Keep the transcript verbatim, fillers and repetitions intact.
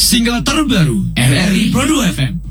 single terbaru R R I Pro dua F M.